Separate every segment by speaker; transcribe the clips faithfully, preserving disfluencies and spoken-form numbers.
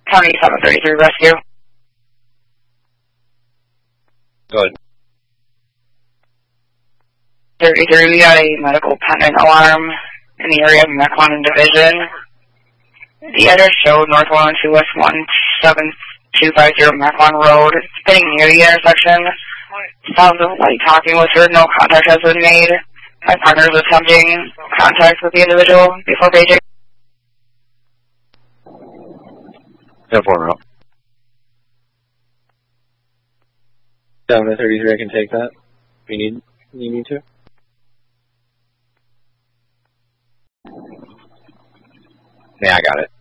Speaker 1: County seven thirty-three Rescue.
Speaker 2: Go ahead.
Speaker 1: thirty-three, we got a medical pendant alarm in the area of Mequon Division. The address showed North one oh two West one seven two five zero Mequon Road. It's getting near the intersection. Sounds of light talking was heard. No contact has been made. My partner is attempting contact with the individual before paging.
Speaker 2: ten four route.
Speaker 3: seven thirty-three, I can take that. If you need, you need to.
Speaker 2: Yeah, I got it.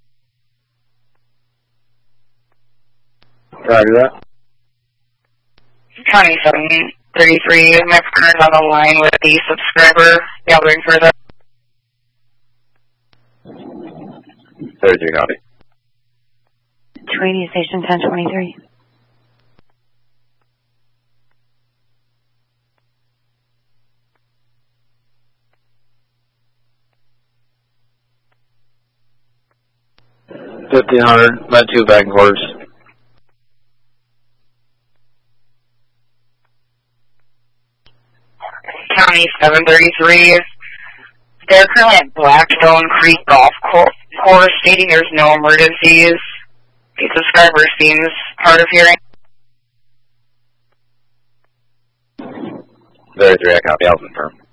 Speaker 3: Roger that.
Speaker 1: County seven thirty-three, my partner is on the line with the subscriber gathering further.
Speaker 2: thirty-three, copy.
Speaker 4: Radio station ten twenty-three.
Speaker 3: fifteen hundred, med two back and quarters.
Speaker 1: County seven thirty-three. They're currently at Blackstone Creek Golf Course, stating there's no emergencies. The subscriber seems hard of hearing.
Speaker 2: thirty-three, I copy. I'll confirm.